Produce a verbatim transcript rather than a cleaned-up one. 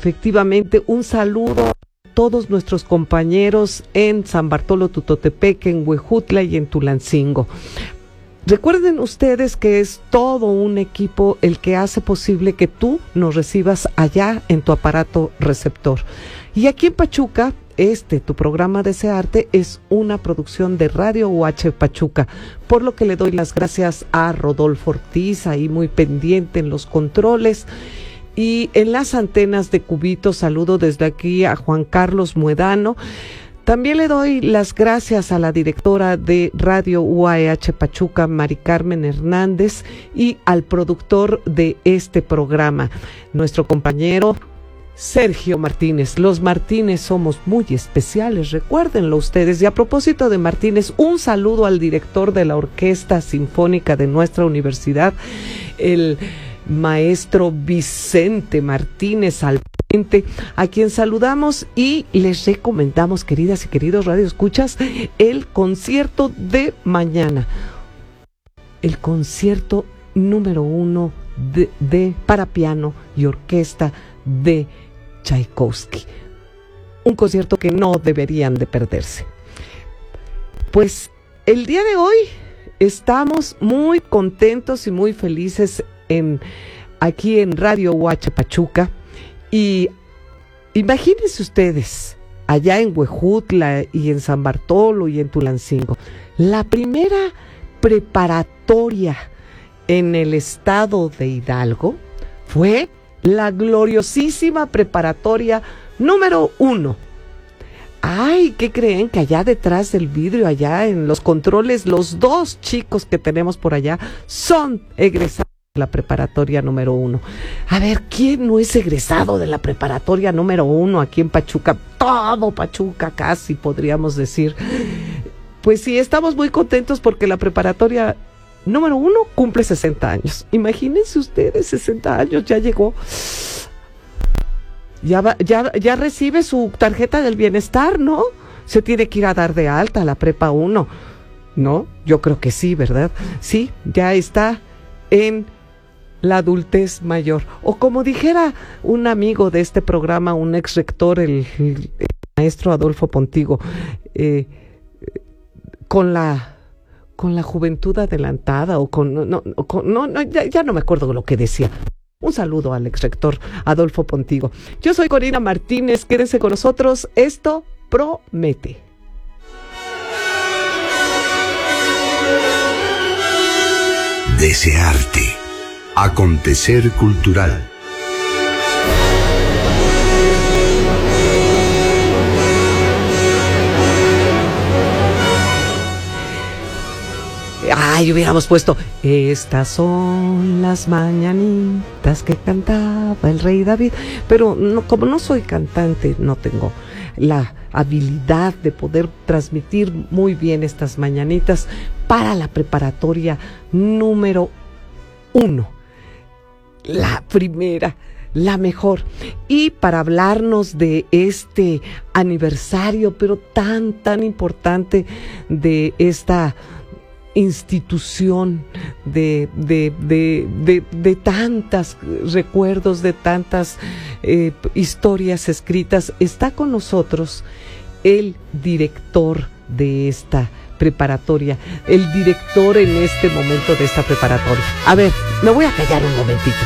Efectivamente, un saludo a todos nuestros compañeros en San Bartolo Tutotepeque, en Huejutla y en Tulancingo. Recuerden ustedes que es todo un equipo el que hace posible que tú nos recibas allá en tu aparato receptor. Y aquí en Pachuca, este, tu programa Desearte, es una producción de Radio U H Pachuca, por lo que le doy las gracias a Rodolfo Ortiz, ahí muy pendiente en los controles. Y en las antenas de Cubito, saludo desde aquí a Juan Carlos Muedano. También le doy las gracias a la directora de Radio U A H Pachuca, Mari Carmen Hernández, y al productor de este programa, nuestro compañero Sergio Martínez. Los Martínez somos muy especiales, recuérdenlo ustedes. Y a propósito de Martínez, un saludo al director de la Orquesta Sinfónica de nuestra universidad, el maestro Vicente Martínez Alpuente, a quien saludamos y les recomendamos, queridas y queridos radioescuchas, el concierto de mañana, el concierto número uno de, de para piano y orquesta de Tchaikovsky, un concierto que no deberían de perderse. Pues el día de hoy estamos muy contentos y muy felices en, aquí en Radio U H Pachuca, y imagínense ustedes, allá en Huejutla y en San Bartolo y en Tulancingo, la primera preparatoria en el estado de Hidalgo fue la gloriosísima preparatoria número uno. Ay, ¿qué creen? Que allá detrás del vidrio, allá en los controles, los dos chicos que tenemos por allá son egresados de la preparatoria número uno. A ver, ¿quién no es egresado de la preparatoria número uno aquí en Pachuca? Todo Pachuca casi, podríamos decir. Pues sí, estamos muy contentos porque la preparatoria número uno cumple sesenta años. Imagínense ustedes, sesenta años, ya llegó. Ya, va, ya, ya recibe su tarjeta del bienestar, ¿no? Se tiene que ir a dar de alta a la prepa uno, ¿no? Yo creo que sí, ¿verdad? Sí, ya está en la adultez mayor. O como dijera un amigo de este programa, un ex rector, el, el, el maestro Adolfo Pontigo, eh, con la con la juventud adelantada, o con no, con, no, no ya, ya no me acuerdo lo que decía. Un saludo al ex rector Adolfo Pontigo. Yo soy Corina Martínez, quédense con nosotros, esto promete. Desearte. Acontecer cultural. Ay, hubiéramos puesto: estas son las mañanitas que cantaba el rey David. Pero no, como no soy cantante, no tengo la habilidad de poder transmitir muy bien estas mañanitas para la preparatoria número uno. La primera, la mejor. Y para hablarnos de este aniversario, pero tan, tan importante, de esta institución, de, de, de, de, de tantos recuerdos, de tantas eh, historias escritas, está con nosotros el director de esta preparatoria, el director en este momento de esta preparatoria. A ver, me voy a callar un momentito.